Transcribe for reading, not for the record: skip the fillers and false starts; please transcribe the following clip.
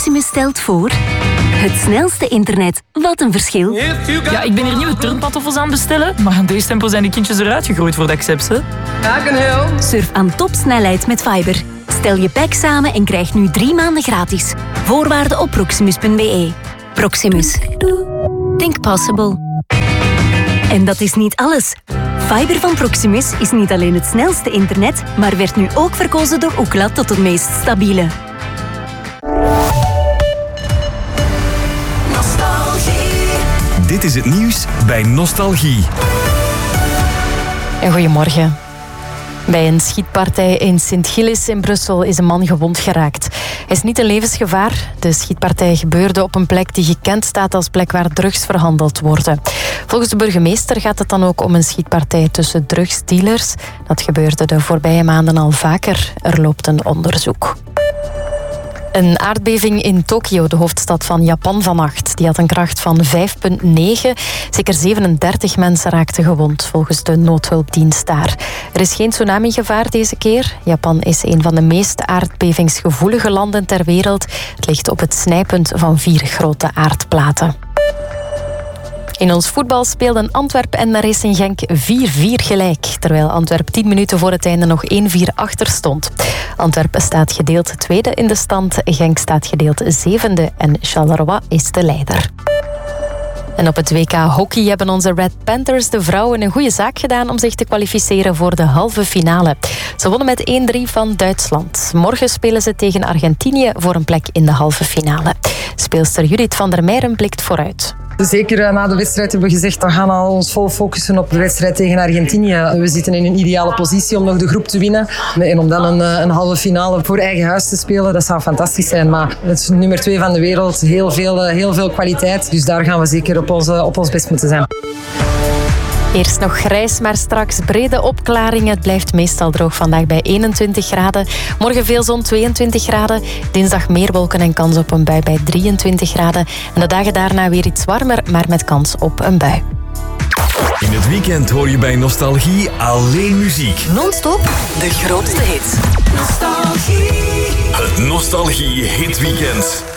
Proximus stelt voor... Het snelste internet. Wat een verschil. Ja, ik ben hier nieuwe turnpantoffels aan het bestellen, maar aan deze tempo zijn die kindjes eruit gegroeid voor de accepts, hè? Surf aan topsnelheid met Fiber. Stel je pack samen en krijg nu 3 maanden gratis. Voorwaarden op proximus.be. Proximus. Think possible. En dat is niet alles. Fiber van Proximus is niet alleen het snelste internet, maar werd nu ook verkozen door Ookla tot het meest stabiele. Dit is het nieuws bij Nostalgie. En goedemorgen. Bij een schietpartij in Sint-Gilles in Brussel is een man gewond geraakt. Hij is niet in levensgevaar. De schietpartij gebeurde op een plek die gekend staat als plek waar drugs verhandeld worden. Volgens de burgemeester gaat het dan ook om een schietpartij tussen drugsdealers. Dat gebeurde de voorbije maanden al vaker. Er loopt een onderzoek. Een aardbeving in Tokio, de hoofdstad van Japan, vannacht. Die had een kracht van 5,9. Zeker 37 mensen raakten gewond, volgens de noodhulpdienst daar. Er is geen tsunamigevaar deze keer. Japan is een van de meest aardbevingsgevoelige landen ter wereld. Het ligt op het snijpunt van 4 grote aardplaten. In ons voetbal speelden Antwerpen en Racing Genk 4-4 gelijk, terwijl Antwerpen 10 minuten voor het einde nog 1-4 achter stond. Antwerpen staat gedeeld tweede in de stand, Genk staat gedeeld zevende en Charleroi is de leider. En op het WK Hockey hebben onze Red Panthers de vrouwen een goede zaak gedaan om zich te kwalificeren voor de halve finale. Ze wonnen met 1-3 van Duitsland. Morgen spelen ze tegen Argentinië voor een plek in de halve finale. Speelster Judith van der Meijeren blikt vooruit. Zeker na de wedstrijd hebben we gezegd, we gaan al ons vol focussen op de wedstrijd tegen Argentinië. We zitten in een ideale positie om nog de groep te winnen. En om dan een halve finale voor eigen huis te spelen, dat zou fantastisch zijn. Maar het is nummer 2 van de wereld, heel veel kwaliteit. Dus daar gaan we zeker op ons best moeten zijn. Eerst nog grijs, maar straks brede opklaringen. Het blijft meestal droog vandaag bij 21 graden. Morgen veel zon, 22 graden. Dinsdag meer wolken en kans op een bui bij 23 graden. En de dagen daarna weer iets warmer, maar met kans op een bui. In het weekend hoor je bij Nostalgie alleen muziek. Non-stop de grootste hits. Het Nostalgie Hitweekend.